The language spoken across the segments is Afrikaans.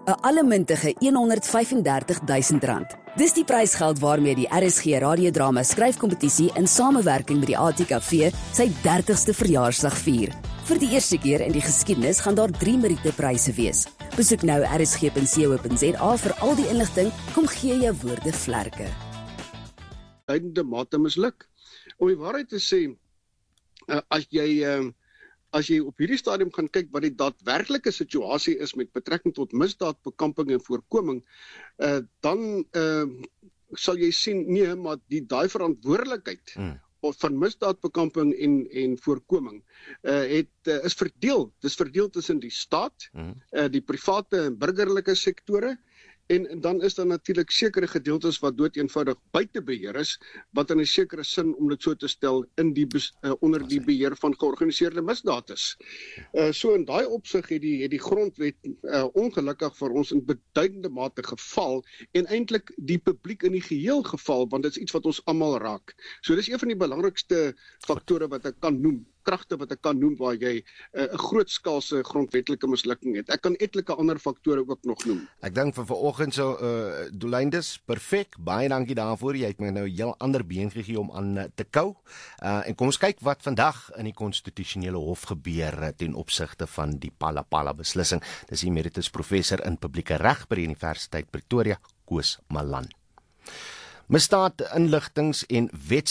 'n allemintige R135.000. Dis die prysgeld waarmee die RSG radiodrama skryfkompetisie in samewerking met die ATKV sy 30ste verjaarsdag vier. Vir die eerste keer in die geskiedenis gaan daar 3 Meriete-pryse wees. Besoek nou rsg.co.za vir al die inligting. Kom gee jou woorde vlerke. Beduidende mate misluk. Om die waarheid te sê, as jy op hierdie stadium gaan kyk wat die daadwerklike situasie is met betrekking tot misdaadbekamping en voorkoming, dan sal jy sien, nee, maar daai verantwoordelikheid van misdaadbekamping en voorkoming is verdeel. Dis verdeel tussen die staat, die private en burgerlike sektore, en dan is daar natuurlik sekere gedeeltes wat doodeenvoudig buite beheer is, wat in 'n sekere sin, om dit so te stel, onder die beheer van georganiseerde misdaad is. So in daai opsig het die grondwet ongelukkig vir ons in beduidende mate geval, en eintlik die publiek in die geheel geval, want dit is iets wat ons almal raak. So dis een van die belangrikste faktore wat ek kan noem, kragte wat ek kan noem, waar jy 'n grootskaalse grondwetlike mislukking het. Ek kan etlike ander faktore ook nog noem. Ek dink vir vanoggend so, Doeleindes, perfek, baie dankie daarvoor, jy het my nou 'n heel ander been gegee om aan te kou, en kom ons kyk wat vandag in die konstitusionele hof gebeur ten opsigte van die Phala beslissing. Dis emeritus professor in publieke reg by die Universiteit Pretoria, Koos Malan. Misdaad inligtings- en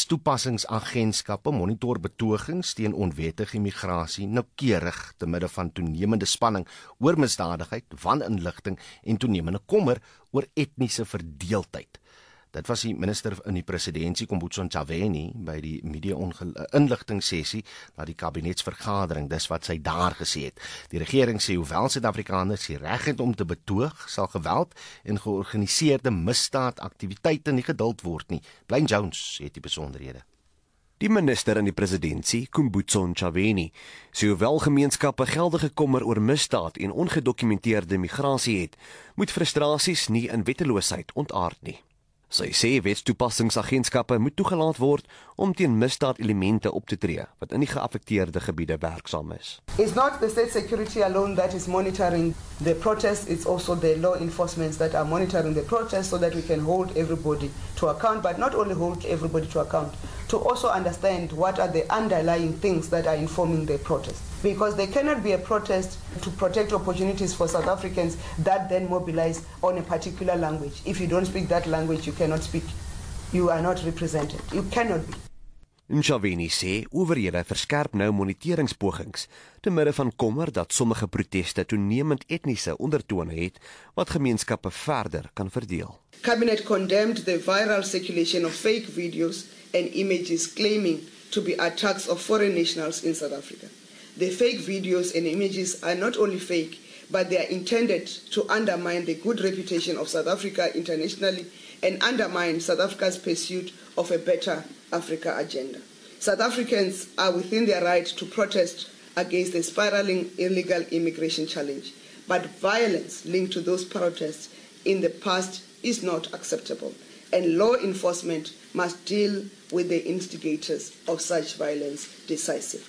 wetstoepassingsagentskappe monitor betogings teen onwettige immigrasie noukeurig te midde van toenemende spanning oor misdadigheid, waninligting en toenemende kommer oor etniese verdeeldheid. Dit was die minister in die presidentsie, Kumbutso Ntshavheni, by die media-inligtingssessie na die kabinetsvergadering. Dis wat sy daar gesê het. Die regering sê hoewel Suid-Afrikaners die reg het om te betoog, sal geweld en georganiseerde misdaadaktiwiteite nie geduld word nie. Blaine Jones het die besonderhede. Die minister in die presidentsie, Kumbutso Ntshavheni, sê hoewel gemeenskappe geldige kommer oor misdaad en ongedokumenteerde migrasie het, moet frustrasies nie in wetteloosheid ontaard nie. Sy sê wetstoepassingsagentskappe moet toegelaat word om teen misdaadelemente op te tree wat in die geaffekteerde gebiede werksaam is. It's not the state security alone that is monitoring the protests, it's also the law enforcement that are monitoring the protests so that we can hold everybody to account, but not only hold everybody to account, to also understand what are the underlying things that are informing the protest. Because there cannot be a protest to protect opportunities for South Africans that then mobilize on a particular language. If you don't speak that language, you cannot speak. You are not represented. You cannot be. Ntshavheni sê owerhede verskerp nou moniteringspogings te midde van kommer dat sommige proteste toenemend etniese ondertone het wat gemeenskappe verder kan verdeel. Cabinet condemned the viral circulation of fake videos and images claiming to be attacks of foreign nationals in South Africa. The fake videos and images are not only fake, but they are intended to undermine the good reputation of South Africa internationally and undermine South Africa's pursuit of a better Africa agenda. South Africans are within their right to protest against the spiraling illegal immigration challenge, but violence linked to those protests in the past is not acceptable, and law enforcement must deal with the instigators of such violence decisively.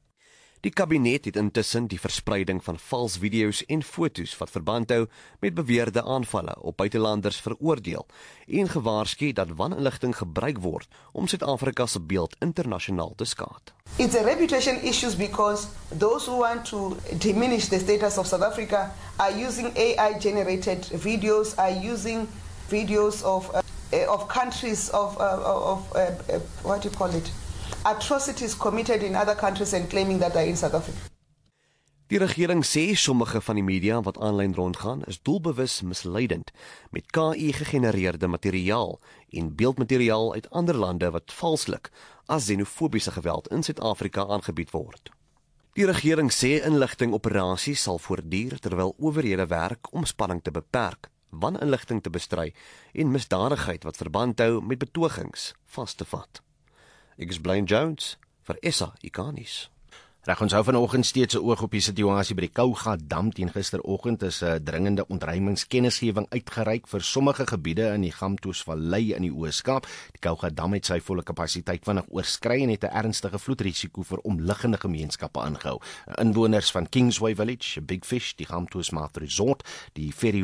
Die kabinet het intussen die verspreiding van vals video's en foto's wat verband hou met beweerde aanvalle op buitelanders veroordeel en gewaarsku dat waninligting gebruik word om Suid-Afrika se beeld internasionaal te skaad. It's a reputation issue because those who want to diminish the status of South Africa are using AI-generated videos, are using videos of countries what do you call it? Atrocities committed in other countries and claiming that they're in South Africa. Die regering sê sommige van die media wat aanlyn rondgaan is doelbewus misleidend met KI-gegenereerde materiaal en beeldmateriaal uit ander lande wat valslik as xenofobiese geweld in Suid-Afrika aangebied word. Die regering sê inligtingoperasies sal voortduur terwyl owerhede werk om spanning te beperk, waninligting te bestry en misdadigheid wat verband hou met betogings vas te vat. Ek is Blaine Jones vir SAIK nuus. Reg, ons hou vanoggend steeds 'n oog op die situasie by die Kouga dam. Teen gisteroggend is 'n dringende ontruimingskennisgewing uitgereik vir sommige gebiede in die Gamtoosvallei in die Oos-Kaap. Die Kouga dam het sy volle kapasiteit vinnig oorskry en het 'n ernstige vloedrisiko vir omliggende gemeenskappe aangehou. Inwoners van Kingsway Village, Big Fish, die Gamtoos Resort, die Ferry